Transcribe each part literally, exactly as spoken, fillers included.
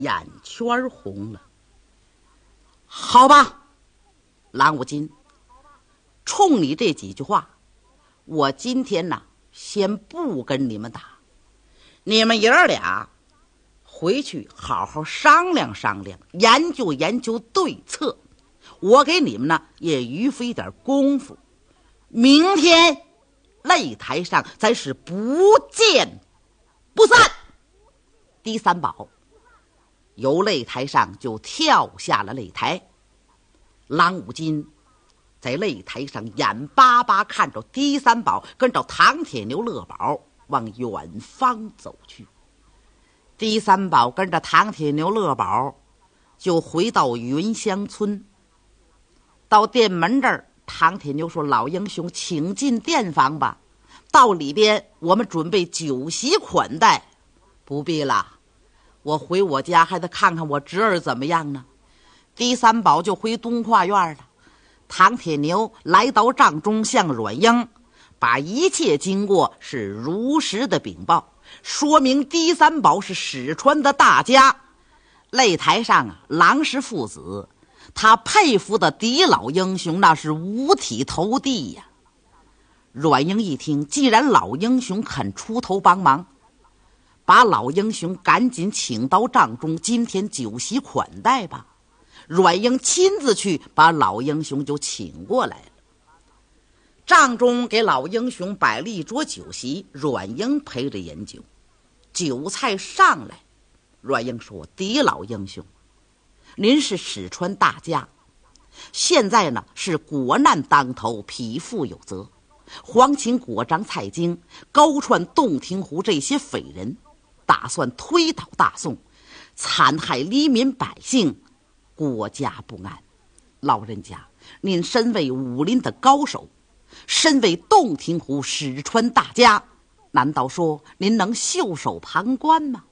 眼圈红了。好吧，郎无金，冲你这几句话，我今天呢先不跟你们打，你们爷儿俩回去好好商量商量，研究研究对策。我给你们呢也余费点功夫，明天擂台上咱是不见不散。第三宝由擂台上就跳下了擂台，郎无金在擂台上眼巴巴看着第三宝跟着唐铁牛乐宝往远方走去。第三宝跟着唐铁牛乐宝就回到云香村，到店门这儿，唐铁牛说：“老英雄，请进店房吧，到里边我们准备酒席款待。”不必了，我回我家还得看看我侄儿怎么样呢。第三宝就回东跨院了。唐铁牛来到帐中，向阮英把一切经过是如实的禀报，说明第三宝是史川的大家。擂台上啊，郎氏父子他佩服的嫡老英雄那是五体投地呀。阮英一听，既然老英雄肯出头帮忙，把老英雄赶紧请到帐中，今天酒席款待吧。阮英亲自去把老英雄就请过来了。帐中给老英雄摆了一桌酒席，阮英陪着饮酒。酒菜上来，阮英说：“嫡老英雄，您是史川大家，现在呢是国难当头，匹夫有责。皇秦国章蔡京、高川洞庭湖这些匪人打算推倒大宋，残害黎民百姓，国家不安。老人家，您身为武林的高手，身为洞庭湖史川大家，难道说您能袖手旁观吗？”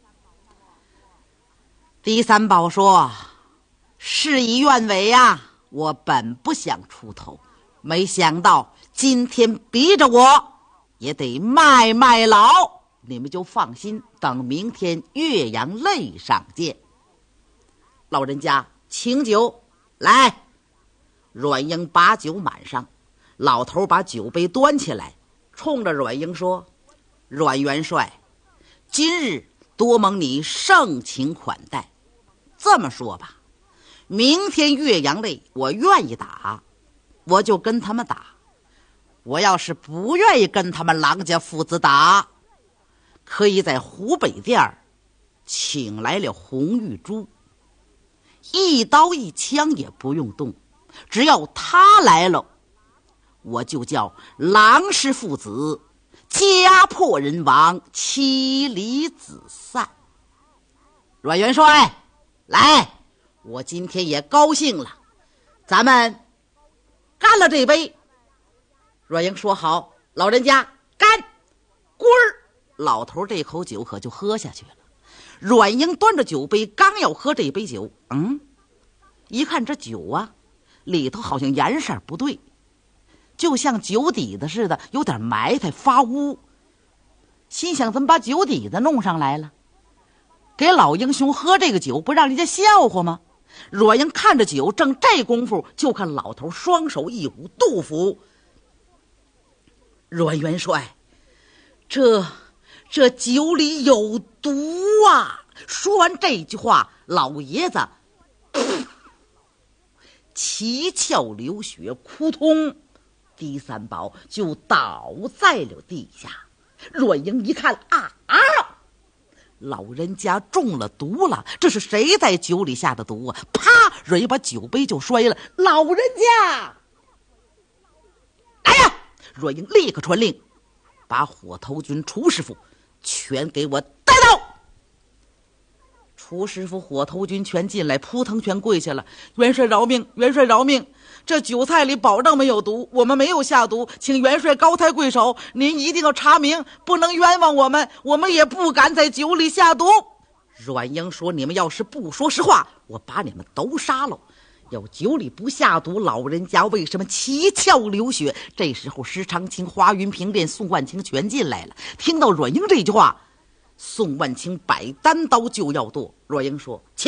第三宝说：“事与愿违呀，我本不想出头，没想到今天逼着我也得卖卖老，你们就放心，等明天岳阳擂上见。老人家请酒来。”阮英把酒满上，老头把酒杯端起来，冲着阮英说：“阮元帅，今日多蒙你盛情款待。这么说吧，明天岳阳擂我愿意打，我就跟他们打；我要是不愿意跟他们郎家父子打，可以在湖北店请来了红玉珠，一刀一枪也不用动，只要他来了，我就叫郎氏父子家破人亡，妻离子散。阮元帅，来，我今天也高兴了，咱们干了这杯。”阮英说：“好，老人家干！”滚儿，老头这口酒可就喝下去了。阮英端着酒杯刚要喝这杯酒，嗯，一看这酒啊，里头好像颜色不对，就像酒底子似的，有点埋汰发乌。心想怎么把酒底子弄上来了？给老英雄喝这个酒，不让人家笑话吗？阮英看着酒，正这功夫，就看老头双手一捂肚腹。阮元帅，这这酒里有毒啊！说完这句话，老爷子七窍流血，扑通，第三宝就倒在了地下。阮英一看，啊啊！老人家中了毒了，这是谁在酒里下的毒啊？啪！阮英把酒杯就摔了。老人家，来呀！阮英立刻传令，把火头军楚师傅全给我带到。楚师傅、火头军全进来，扑腾全跪下了。元帅饶命，元帅饶命！这酒菜里保证没有毒，我们没有下毒，请元帅高抬贵手，您一定要查明，不能冤枉我们，我们也不敢在酒里下毒。阮英说：“你们要是不说实话，我把你们都杀了。要酒里不下毒，老人家为什么七窍流血？”这时候石长青、华云平、连宋万清全进来了，听到阮英这句话， 宋万清摆单刀就要剁。若英说：“且